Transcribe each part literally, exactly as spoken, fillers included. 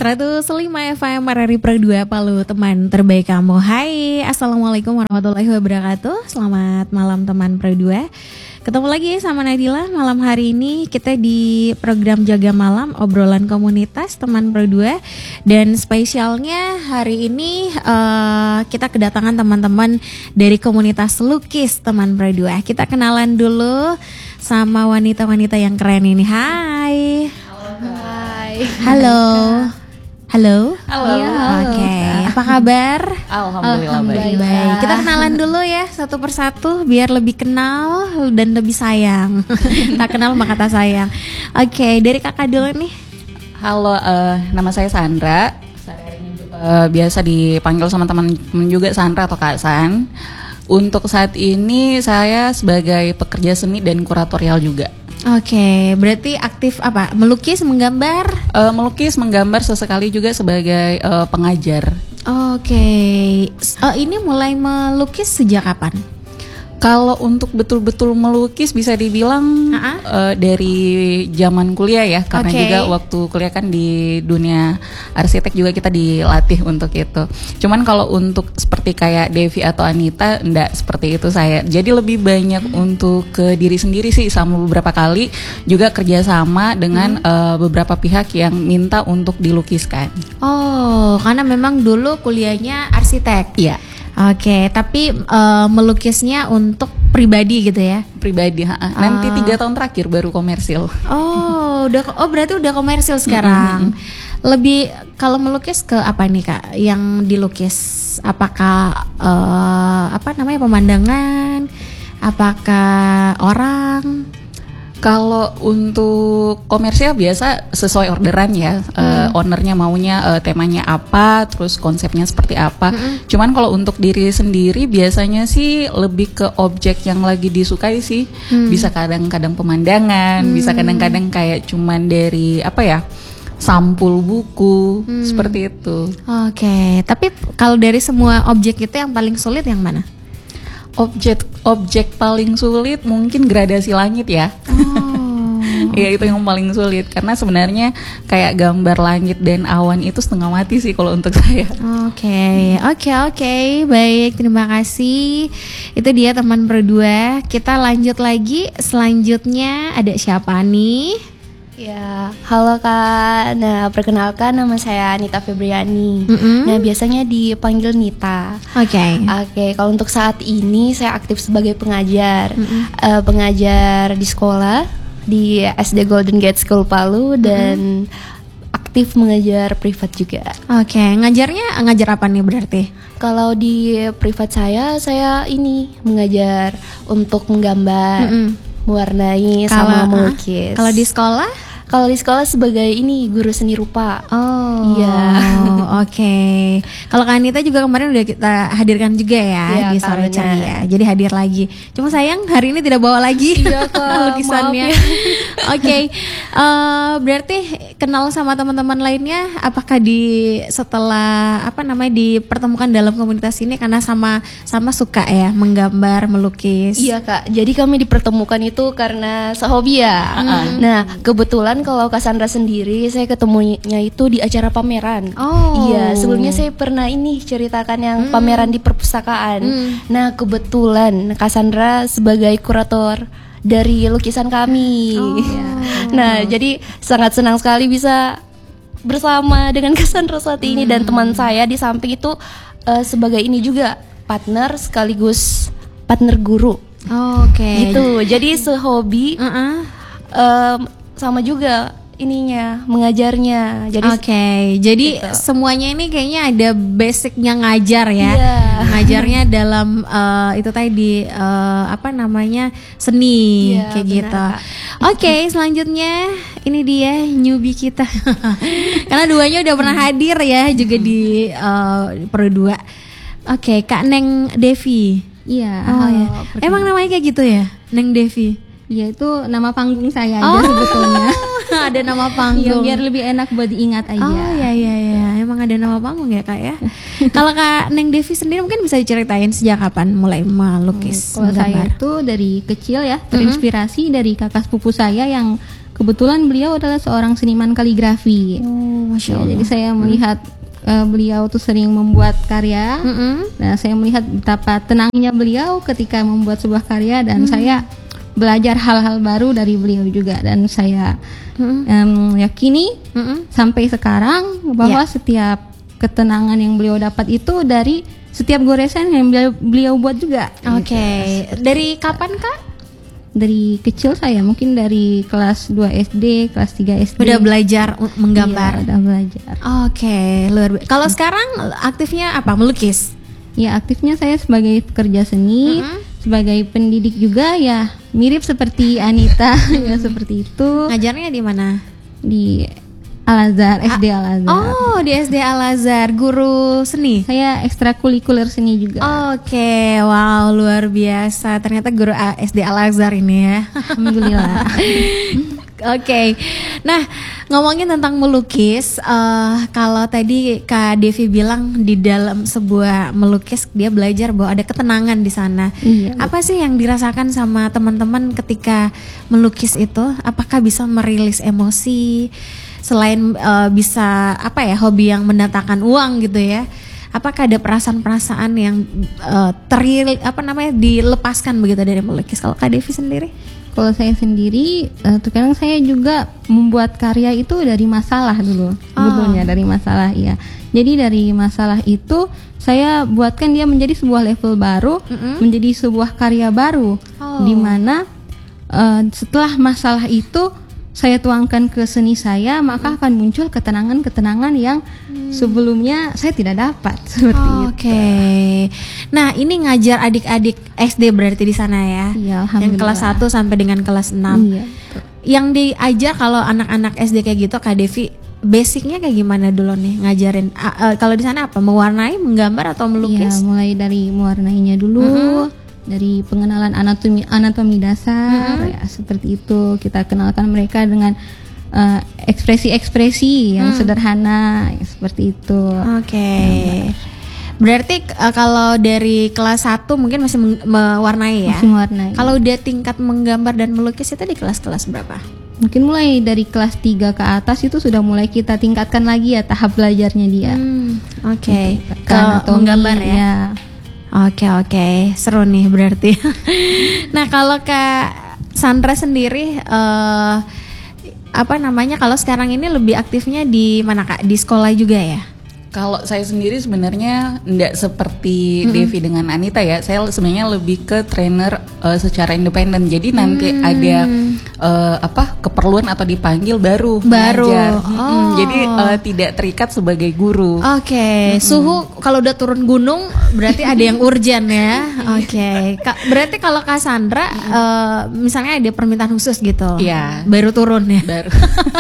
seratus lima F M R R I Pro dua Palu, teman terbaik kamu. Hai, Assalamualaikum warahmatullahi wabarakatuh. Selamat malam teman Pro dua. Ketemu lagi sama Nadila malam hari ini. Kita di program Jaga Malam, obrolan komunitas teman Pro dua. Dan spesialnya hari ini uh, kita kedatangan teman-teman dari komunitas lukis teman Pro dua. Kita kenalan dulu sama wanita-wanita yang keren ini. Hai. Hai. Halo. Halo. Halo. Oke, okay. Apa kabar? Alhamdulillah, Alhamdulillah baik. baik. Kita kenalan dulu ya satu persatu biar lebih kenal dan lebih sayang. Tak kenal maka tak sayang. Oke, okay, dari kakak dulu nih. Halo, uh, nama saya Sandra. Uh, biasa dipanggil sama teman-teman juga Sandra atau Kak San. Untuk saat ini saya sebagai pekerja seni dan kuratorial juga. Oke, okay, berarti aktif apa? Melukis, menggambar? Uh, melukis, menggambar, sesekali juga sebagai uh, pengajar. Oke, okay. uh, ini mulai melukis sejak kapan? Kalau untuk betul-betul melukis bisa dibilang uh-huh. uh, dari zaman kuliah ya, karena okay. juga waktu kuliah kan di dunia arsitek juga kita dilatih untuk itu. Cuman kalau untuk seperti kayak Devi atau Anita, enggak seperti itu saya. Jadi lebih banyak hmm. untuk ke diri sendiri sih, sama beberapa kali juga kerjasama dengan hmm. uh, beberapa pihak yang minta untuk dilukiskan. Oh, karena memang dulu kuliahnya arsitek. Iya. Oke, okay, tapi uh, melukisnya untuk pribadi gitu ya? Pribadi, ha. Nanti tiga tahun terakhir baru komersil. Oh, udah, oh berarti udah komersil sekarang. Mm-hmm. Lebih kalau melukis ke apa nih Kak? Yang dilukis, apakah uh, apa namanya pemandangan? Apakah orang? Kalau untuk komersial biasa sesuai orderan ya, hmm. uh, ownernya maunya uh, temanya apa, terus konsepnya seperti apa. Hmm. Cuman kalau untuk diri sendiri biasanya sih lebih ke objek yang lagi disukai sih. Hmm. Bisa kadang-kadang pemandangan, hmm. bisa kadang-kadang kayak cuman dari apa ya, sampul buku, hmm. seperti itu. Oke, okay. Tapi kalau dari semua objek itu yang paling sulit yang mana? Objek objek paling sulit mungkin gradasi langit ya. Oh. Ya itu yang paling sulit karena sebenarnya kayak gambar langit dan awan itu setengah mati sih kalau untuk saya. Oke, okay. oke, okay, oke, okay. Baik, terima kasih. Itu dia teman berdua. Kita lanjut lagi. Selanjutnya ada siapa nih? Ya, halo Kak. Nah, perkenalkan nama saya Nita Febriani. Mm-hmm. Nah, biasanya dipanggil Nita. Oke. Okay. Oke, okay, kalau untuk saat ini saya aktif sebagai pengajar. Mm-hmm. uh, pengajar di sekolah di S D Golden Gate School Palu mm-hmm. dan aktif mengajar privat juga. Oke, okay. Ngajarnya ngajar apa nih berarti? Kalau di privat saya, saya ini mengajar untuk menggambar, mm-hmm. mewarnai kalo, sama melukis. Kalau di sekolah? Kalau di sekolah sebagai ini guru seni rupa. Oh, iya. Oke. Okay. Kalau Kak Anita juga kemarin udah kita hadirkan juga ya, ya di sore ceria. Jadi hadir lagi. Cuma sayang hari ini tidak bawa lagi iya, Kak, lukisannya. Ya. Oke. Okay. Uh, berarti kenal sama teman-teman lainnya. Apakah di setelah apa namanya dipertemukan dalam komunitas ini karena sama sama suka ya menggambar, melukis? Iya Kak. Jadi kami dipertemukan itu karena sehobi ya. Hmm. Nah kebetulan kalau Cassandra sendiri saya ketemunya itu di acara pameran. Oh. Iya, sebelumnya saya pernah ini ceritakan yang hmm. pameran di perpustakaan. Hmm. Nah, kebetulan Cassandra sebagai kurator dari lukisan kami. Oh. Nah, jadi sangat senang sekali bisa bersama dengan Cassandra saat ini hmm. dan teman saya di samping itu uh, sebagai ini juga partner sekaligus partner guru. Oh, oke. Okay. Gitu. Jadi sehobi. Uh-uh. Um, sama juga ininya mengajarnya. Jadi oke, okay. Jadi gitu. Semuanya ini kayaknya ada basicnya ngajar ya. Yeah. Ngajarnya dalam uh, itu tadi uh, apa namanya seni yeah, kayak benar. Gitu. Oke, okay, selanjutnya ini dia newbie kita. Karena duanya udah pernah hadir ya juga di uh, Pro dua. Oke, okay, Kak Neng Devi. Iya. Oh, ya. Emang namanya kayak gitu ya, Neng Devi? Ya itu nama panggung saya oh, aja sebetulnya. Ada nama panggung. Ya, biar lebih enak buat diingat aja. Oh iya iya iya, emang ada nama panggung ya Kak ya. Kalau Kak Neng Devi sendiri mungkin bisa diceritain sejak kapan mulai melukis? Hmm, kalau saya itu dari kecil ya terinspirasi mm-hmm. dari kakak sepupu saya yang kebetulan beliau adalah seorang seniman kaligrafi. Oh, Masya Allah. Ya, jadi saya melihat uh, beliau tuh sering membuat karya. Mm-hmm. Nah, saya melihat betapa tenangnya beliau ketika membuat sebuah karya, dan mm. saya belajar hal-hal baru dari beliau juga, dan saya mm-hmm. um, yakini mm-hmm. sampai sekarang bahwa yeah. setiap ketenangan yang beliau dapat itu dari setiap goresan yang beliau, beliau buat juga. Oke. Okay. Gitu. Dari kapan Kak? Dari kecil saya, mungkin dari kelas dua S D, kelas tiga S D. Udah belajar menggambar. Iya, udah belajar. Oke, okay, luar biasa. Kalau sekarang aktifnya apa? Melukis? Ya, aktifnya saya sebagai pekerja seni, mm-hmm. sebagai pendidik juga, ya mirip seperti Anita ya, seperti itu. Ngajarnya di mana? Di Al-Azhar, S D Al-Azhar. Oh, di S D Al-Azhar, guru seni. Saya ekstrakurikuler seni juga. Oke, okay. Wow, luar biasa. Ternyata guru S D Al-Azhar ini ya. Alhamdulillah. Oke, okay. Nah ngomongin tentang melukis, uh, kalau tadi Kak Devi bilang di dalam sebuah melukis dia belajar bahwa ada ketenangan di sana. Iya. Apa sih yang dirasakan sama teman-teman ketika melukis itu? Apakah bisa merilis emosi? Selain uh, bisa apa ya, hobi yang mendatangkan uang gitu ya, apakah ada perasaan-perasaan yang uh, teril apa namanya dilepaskan begitu dari melukis? Kalau Kak Devi sendiri? Kalau saya sendiri, uh, terkadang saya juga membuat karya itu dari masalah dulu, sebetulnya oh. dari masalah, iya. Jadi dari masalah itu saya buatkan dia menjadi sebuah level baru, mm-hmm. menjadi sebuah karya baru, oh. di mana uh, setelah masalah itu saya tuangkan ke seni saya, maka akan muncul ketenangan-ketenangan yang hmm. sebelumnya saya tidak dapat seperti oh, itu. Oke. Okay. Nah, ini ngajar adik-adik S D berarti di sana ya? Iya, alhamdulillah. Yang kelas satu sampai dengan kelas enam. Iya. Yang diajar kalau anak-anak S D kayak gitu, Kak Devi, basicnya kayak gimana dulu nih ngajarin? Uh, uh, kalau di sana apa? Mewarnai, menggambar atau melukis? Iya, mulai dari mewarnainya dulu. Mm-hmm. Dari pengenalan anatomi anatomi dasar, mm-hmm. ya seperti itu, kita kenalkan mereka dengan uh, ekspresi-ekspresi yang mm. sederhana, ya, seperti itu. Oke. Okay. Berarti uh, kalau dari kelas satu mungkin masih meng- mewarnai ya? Masih mewarnai. Kalau udah tingkat menggambar dan melukis itu di kelas-kelas berapa? Mungkin mulai dari kelas tiga ke atas itu sudah mulai kita tingkatkan lagi ya tahap belajarnya dia. Hmm, oke. Okay. Kalau menggambar ya. ya. Oke oke, seru nih berarti. Nah kalau Kak Sandra sendiri, uh, apa namanya, kalau sekarang ini lebih aktifnya di mana Kak? Di sekolah juga ya? Kalau saya sendiri sebenarnya enggak seperti mm-hmm. Devi dengan Anita ya. Saya sebenarnya lebih ke trainer uh, secara independen. Jadi nanti mm. ada uh, apa keperluan atau dipanggil baru baru. mengajar. Oh. Mm-hmm. Jadi uh, tidak terikat sebagai guru. Oke. Okay. Mm-hmm. Suhu kalau udah turun gunung berarti ada yang urgent ya. Oke. Okay. Berarti kalau Kak Sandra uh, misalnya ada permintaan khusus gitu. Iya. Baru turun ya. Baru.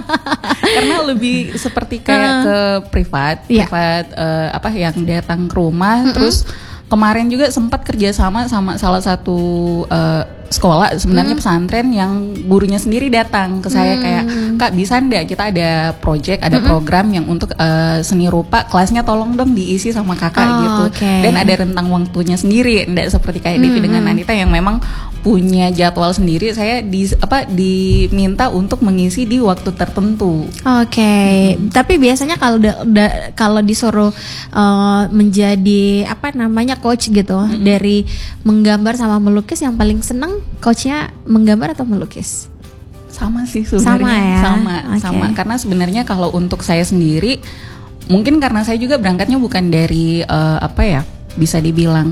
Karena lebih seperti kayak uh, ke privat. Iya. privat Uh, apa yang datang ke rumah, mm-hmm. terus kemarin juga sempat kerjasama sama salah satu uh, sekolah sebenarnya mm. pesantren yang gurunya sendiri datang ke saya mm. kayak, Kak bisa ndak kita ada project, ada mm-hmm. program yang untuk uh, seni rupa, kelasnya tolong dong diisi sama kakak oh, gitu, okay. dan ada rentang waktunya sendiri, ndak seperti kayak mm-hmm. Devi dengan Anita yang memang punya jadwal sendiri. Saya di apa diminta untuk mengisi di waktu tertentu. Oke, okay. hmm. Tapi biasanya kalau da, da, kalau disuruh uh, menjadi apa namanya coach gitu, hmm. dari menggambar sama melukis, yang paling seneng coachnya menggambar atau melukis? Sama sih sebenarnya. Sama ya. Sama, okay. sama. Karena sebenarnya kalau untuk saya sendiri, mungkin karena saya juga berangkatnya bukan dari uh, apa ya, bisa dibilang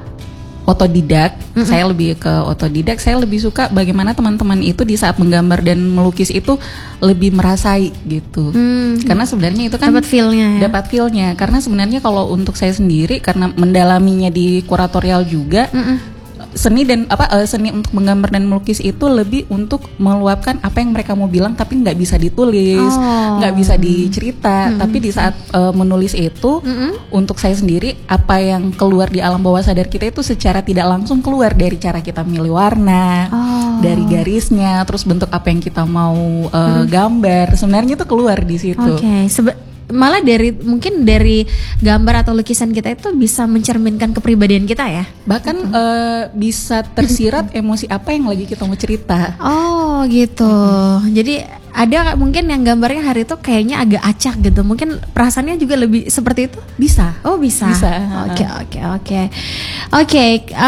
otodidak, mm-hmm. saya lebih ke otodidak. Saya lebih suka bagaimana teman-teman itu di saat menggambar dan melukis itu lebih merasai gitu. Mm-hmm. Karena sebenarnya itu kan dapat feel-nya ya? Dapat feel-nya. Karena sebenarnya kalau untuk saya sendiri, karena mendalaminya di kuratorial juga, mm-hmm. seni dan apa uh, seni untuk menggambar dan melukis itu lebih untuk meluapkan apa yang mereka mau bilang tapi nggak bisa ditulis, nggak oh. bisa dicerita. Mm-hmm. Tapi di saat uh, menulis itu, mm-hmm. untuk saya sendiri, apa yang keluar di alam bawah sadar kita itu secara tidak langsung keluar dari cara kita milih warna, oh. dari garisnya, terus bentuk apa yang kita mau uh, mm-hmm. gambar. Sebenarnya itu keluar di situ. Oke. Okay. Sebe- malah dari mungkin dari gambar atau lukisan kita itu bisa mencerminkan kepribadian kita ya. Bahkan mm-hmm. uh, bisa tersirat emosi apa yang lagi kita mau cerita. Oh gitu. Mm-hmm. Jadi ada mungkin yang gambarnya hari itu kayaknya agak acak gitu. Mungkin perasaannya juga lebih seperti itu? Bisa. Oh bisa. Bisa. Oke oke oke. Oke.